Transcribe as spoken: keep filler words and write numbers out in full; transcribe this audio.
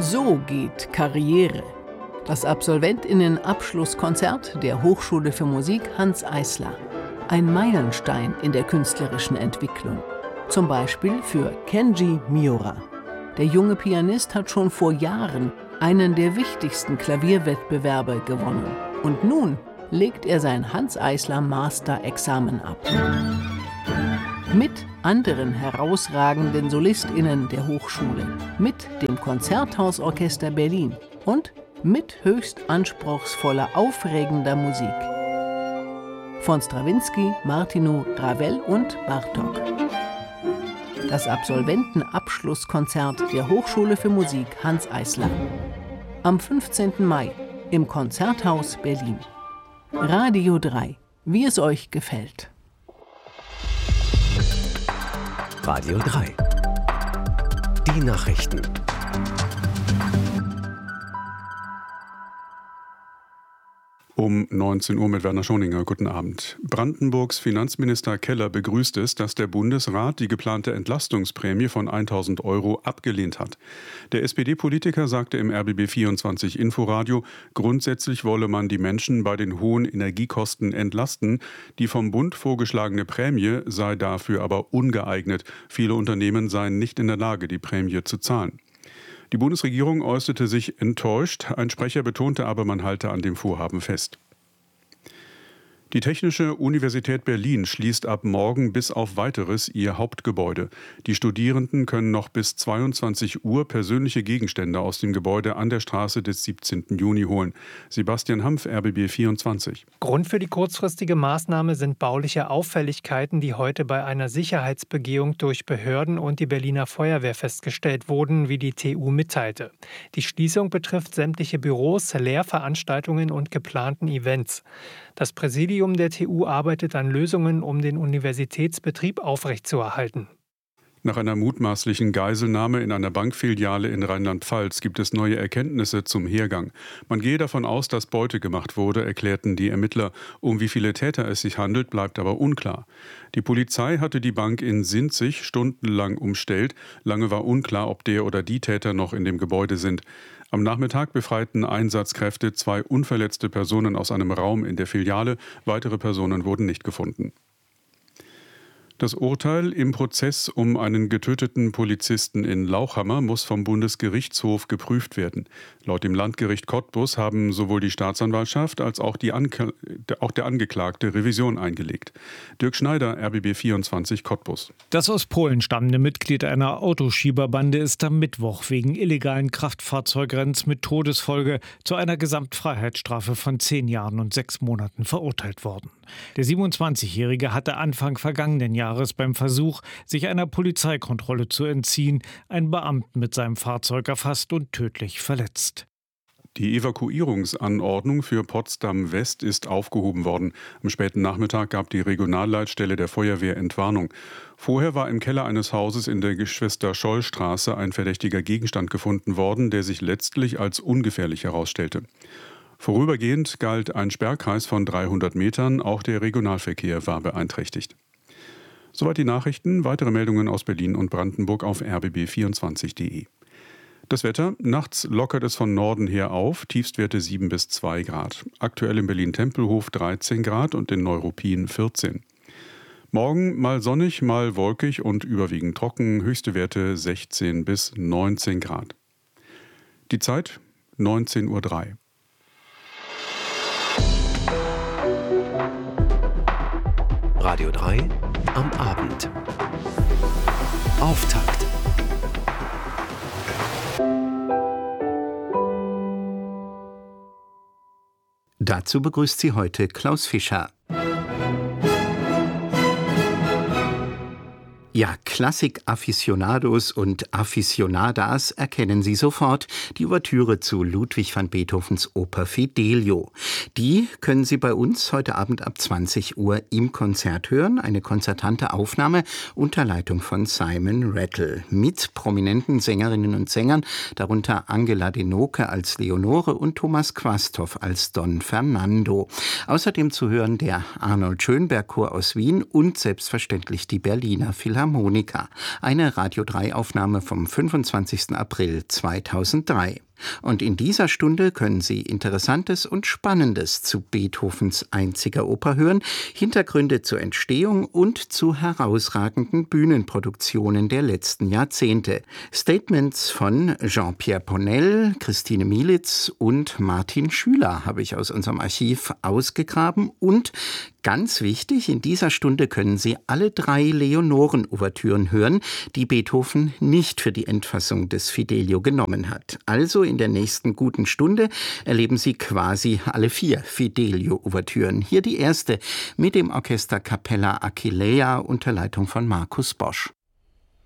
So geht Karriere. Das Absolventinnen-Abschlusskonzert der Hochschule für Musik Hanns Eisler. Ein Meilenstein in der künstlerischen Entwicklung. Zum Beispiel für Kenji Miura. Der junge Pianist hat schon vor Jahren einen der wichtigsten Klavierwettbewerbe gewonnen. Und nun legt er sein Hanns Eisler Master-Examen ab. Mit anderen herausragenden SolistInnen der Hochschule, mit dem Konzerthausorchester Berlin und mit höchst anspruchsvoller, aufregender Musik. Von Strawinsky, Martinu, Ravel und Bartók. Das Absolventenabschlusskonzert der Hochschule für Musik Hanns Eisler. Am fünfzehnten Mai im Konzerthaus Berlin. Radio drei, wie es euch gefällt. Radio drei. Die Nachrichten. Um neunzehn Uhr mit Werner Schoninger. Guten Abend. Brandenburgs Finanzminister Keller begrüßt es, dass der Bundesrat die geplante Entlastungsprämie von tausend Euro abgelehnt hat. Der S P D-Politiker sagte im R B B vierundzwanzig Inforadio, grundsätzlich wolle man die Menschen bei den hohen Energiekosten entlasten. Die vom Bund vorgeschlagene Prämie sei dafür aber ungeeignet. Viele Unternehmen seien nicht in der Lage, die Prämie zu zahlen. Die Bundesregierung äußerte sich enttäuscht. Ein Sprecher betonte aber, man halte an dem Vorhaben fest. Die Technische Universität Berlin schließt ab morgen bis auf Weiteres ihr Hauptgebäude. Die Studierenden können noch bis zweiundzwanzig Uhr persönliche Gegenstände aus dem Begehäuse an der Straße des siebzehnten Juni holen. Sebastian Hampf, R B B vierundzwanzig. Grund für die kurzfristige Maßnahme sind bauliche Auffälligkeiten, die heute bei einer Sicherheitsbegehung durch Behörden und die Berliner Feuerwehr festgestellt wurden, wie die T U mitteilte. Die Schließung betrifft sämtliche Büros, Lehrveranstaltungen und geplanten Events. Das Präsidium der T U arbeitet an Lösungen, um den Universitätsbetrieb aufrechtzuerhalten. Nach einer mutmaßlichen Geiselnahme in einer Bankfiliale in Rheinland-Pfalz gibt es neue Erkenntnisse zum Hergang. Man gehe davon aus, dass Beute gemacht wurde, erklärten die Ermittler. Um wie viele Täter es sich handelt, bleibt aber unklar. Die Polizei hatte die Bank in Sinzig stundenlang umstellt. Lange war unklar, ob der oder die Täter noch in dem Gebäude sind. Am Nachmittag befreiten Einsatzkräfte zwei unverletzte Personen aus einem Raum in der Filiale. Weitere Personen wurden nicht gefunden. Das Urteil im Prozess um einen getöteten Polizisten in Lauchhammer muss vom Bundesgerichtshof geprüft werden. Laut dem Landgericht Cottbus haben sowohl die Staatsanwaltschaft als auch, die Anke- auch der Angeklagte Revision eingelegt. Dirk Schneider, R B B vierundzwanzig, Cottbus. Das aus Polen stammende Mitglied einer Autoschieberbande ist am Mittwoch wegen illegalen Kraftfahrzeugrennens mit Todesfolge zu einer Gesamtfreiheitsstrafe von zehn Jahren und sechs Monaten verurteilt worden. Der siebenundzwanzigjährige hatte Anfang vergangenen Jahres beim Versuch, sich einer Polizeikontrolle zu entziehen, einen Beamten mit seinem Fahrzeug erfasst und tödlich verletzt. Die Evakuierungsanordnung für Potsdam-West ist aufgehoben worden. Am späten Nachmittag gab die Regionalleitstelle der Feuerwehr Entwarnung. Vorher war im Keller eines Hauses in der Geschwister-Scholl-Straße ein verdächtiger Gegenstand gefunden worden, der sich letztlich als ungefährlich herausstellte. Vorübergehend galt ein Sperrkreis von dreihundert Metern, auch der Regionalverkehr war beeinträchtigt. Soweit die Nachrichten, weitere Meldungen aus Berlin und Brandenburg auf r b b vierundzwanzig punkt d e. Das Wetter, nachts lockert es von Norden her auf, Tiefstwerte sieben bis zwei Grad. Aktuell in Berlin-Tempelhof dreizehn Grad und in Neuruppin vierzehn. Morgen mal sonnig, mal wolkig und überwiegend trocken, höchste Werte sechzehn bis neunzehn Grad. Die Zeit neunzehn Uhr drei. Radio drei am Abend. Auftakt. Dazu begrüßt sie heute Klaus Fischer. Ja, Klassik-Afficionados und Afficionadas erkennen Sie sofort die Ouvertüre zu Ludwig van Beethovens Oper Fidelio. Die können Sie bei uns heute Abend ab zwanzig Uhr im Konzert hören. Eine konzertante Aufnahme unter Leitung von Simon Rattle mit prominenten Sängerinnen und Sängern, darunter Angela Denoke als Leonore und Thomas Quasthoff als Don Fernando. Außerdem zu hören der Arnold Schönberg Chor aus Wien und selbstverständlich die Berliner Philharmonie. Philharmonica. Eine Radio drei Aufnahme vom fünfundzwanzigsten April zweitausenddrei. Und in dieser Stunde können Sie Interessantes und Spannendes zu Beethovens einziger Oper hören, Hintergründe zur Entstehung und zu herausragenden Bühnenproduktionen der letzten Jahrzehnte. Statements von Jean-Pierre Ponel, Christine Mielitz und Martin Schüler habe ich aus unserem Archiv ausgegraben. Und ganz wichtig, in dieser Stunde können Sie alle drei Leonoren-Ouvertüren hören, die Beethoven nicht für die Endfassung des Fidelio genommen hat. Also in der nächsten guten Stunde erleben Sie quasi alle vier Fidelio-Ouvertüren. Hier die erste mit dem Orchester Capella Aquileia unter Leitung von Markus Bosch.